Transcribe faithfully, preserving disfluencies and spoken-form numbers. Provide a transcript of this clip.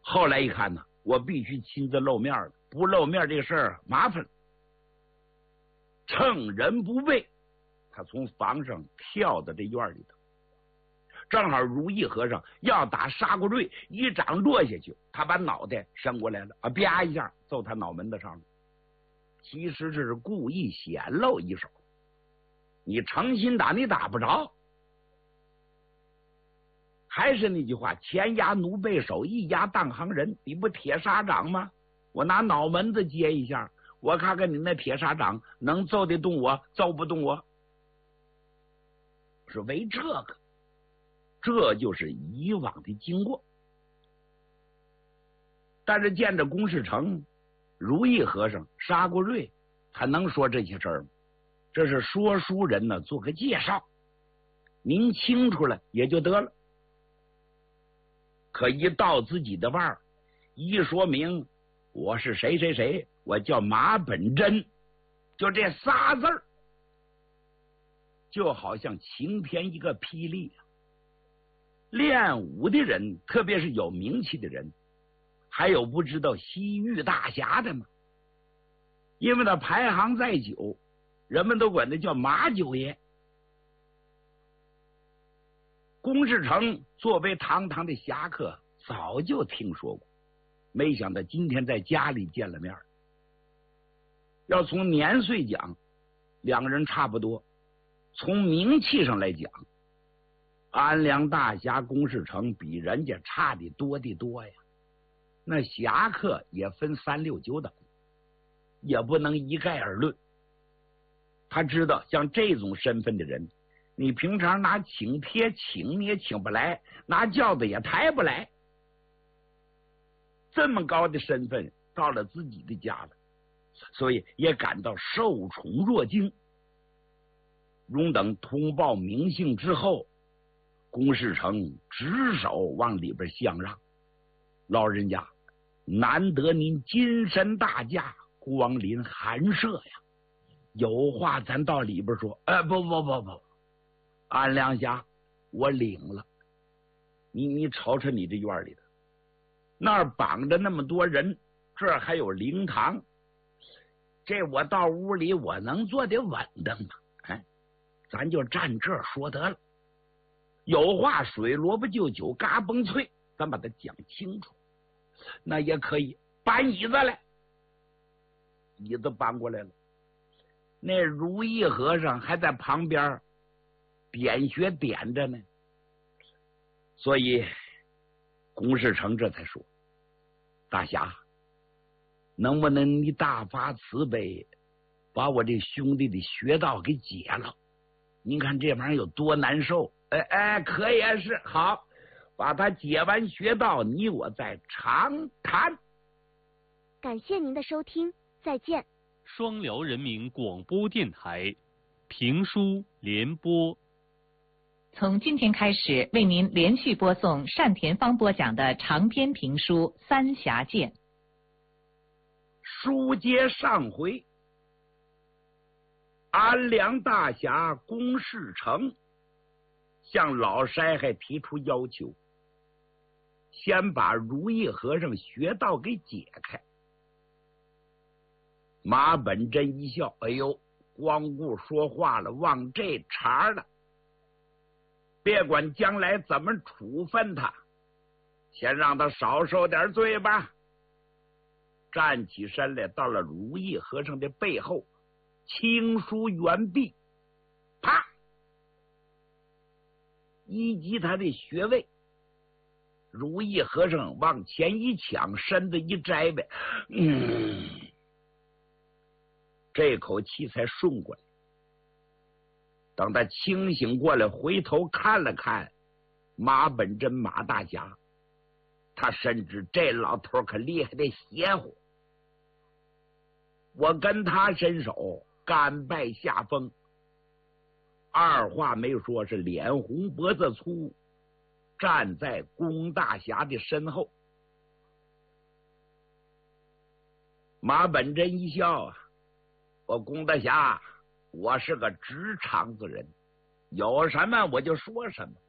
后来一看呢，我必须亲自露面了，不露面这事儿麻烦了。趁人不备，他从房上跳到这院里头，正好如意和尚要打砂锅瑞，一掌落下去，他把脑袋伸过来了，啊，啪一下揍他脑门子上了。其实这是故意显露一手，你诚心打你打不着。还是那句话，前压奴背手，一压当行人。你不铁砂掌吗？我拿脑门子接一下，我看看你那铁砂掌能揍得动我，揍不动我。是为这个，这就是以往的经过。但是见着龚世成、如意和尚、沙锅瑞，还能说这些事儿吗？这是说书人呢，做个介绍，您清楚了也就得了。可一到自己的腕儿，一说明我是谁谁谁，我叫马本真，就这仨字儿，就好像晴天一个霹雳啊！练武的人，特别是有名气的人，还有不知道西域大侠的吗？因为他排行在九，人们都管他叫马九爷。龚世成作为堂堂的侠客，早就听说过，没想到今天在家里见了面。要从年岁讲，两个人差不多；从名气上来讲，安良大侠龚世成比人家差的多的多呀。那侠客也分三六九等，也不能一概而论。他知道像这种身份的人，你平常拿请帖请你也请不来，拿轿子也抬不来。这么高的身份到了自己的家了，所以也感到受宠若惊。荣等通报名姓之后，龚世成执手往里边相让：“老人家，难得您金身大驾光临寒舍呀，有话咱到里边说。”哎，不不不不，安良侠，我领了。你你瞅瞅你这院里的，那儿绑着那么多人，这儿还有灵堂，这我到屋里我能坐得稳当吗？哎，咱就站这儿说得了。有话水萝卜就酒，嘎嘣脆，咱把它讲清楚。那也可以，搬椅子来。椅子搬过来了，那如意和尚还在旁边点穴点着呢。所以龚世成这才说：“大侠，能不能你大发慈悲，把我这兄弟的穴道给解了？您看这玩意儿有多难受。”哎哎，可也是好，把他解完穴道，你我再长谈。 感谢您的收听，再见。 双辽人民广播电台评书联播， 从今天开始为您连续播送单田芳播讲的长篇评书《三峡剑》。 书接上回，安良大侠龚世成向老筛还提出要求，先把如意和尚穴道给解开。马本真一笑：“哎呦，光顾说话了，忘这茬了。别管将来怎么处分他，先让他少受点罪吧。”站起身来，到了如意和尚的背后，轻舒圆臂，啪一击他的穴位。如意和尚往前一抢，身子一摘呗，嗯，这口气才顺过来。等他清醒过来，回头看了看马本真马大侠，他深知这老头可厉害的邪乎。我跟他伸手，甘拜下风。二话没说，是脸红脖子粗，站在龚大侠的身后。马本真一笑啊：“我龚大侠，我是个直肠子人，有什么我就说什么。